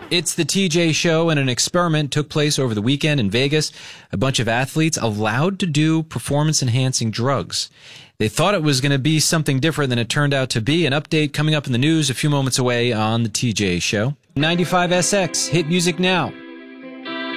It's the TJ Show, and an experiment took place over the weekend in Vegas. A bunch of athletes allowed to do performance-enhancing drugs. They thought it was going to be something different than it turned out to be. An update coming up in the news a few moments away on the TJ Show. 95SX, hit music now.